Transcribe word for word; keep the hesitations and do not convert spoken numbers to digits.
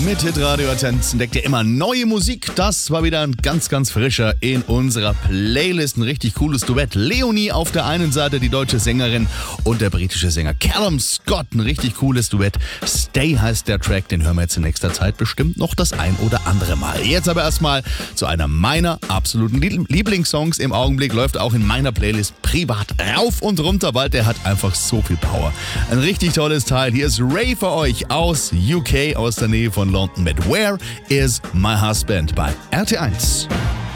Mit Hitradio Atenz entdeckt ihr immer neue Musik. Das war wieder ein ganz, ganz frischer in unserer Playlist. Ein richtig cooles Duett. Leonie auf der einen Seite, die deutsche Sängerin, und der britische Sänger Callum Scott. Ein richtig cooles Duett. Stay heißt der Track, den hören wir jetzt in nächster Zeit bestimmt noch das ein oder andere Mal. Jetzt aber erstmal zu einer meiner absoluten Lieblingssongs. Im Augenblick läuft auch in meiner Playlist privat rauf und runter, weil der hat einfach so viel Power. Ein richtig tolles Teil. Hier ist Ray für euch aus U K, aus der Nähe von London mit Where is My Husband bei R T eins.